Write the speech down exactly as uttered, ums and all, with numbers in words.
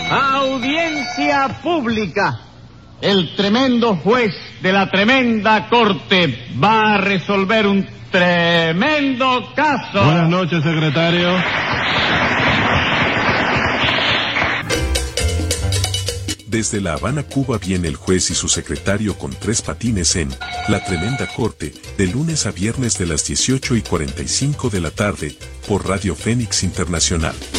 Audiencia pública. El tremendo juez de la tremenda corte va a resolver un tremendo caso. Buenas noches, secretario. Desde La Habana, Cuba, viene el juez y su secretario con tres patines en La Tremenda Corte, de lunes a viernes de las dieciocho y cuarenta y cinco de la tarde, por Radio Fénix Internacional.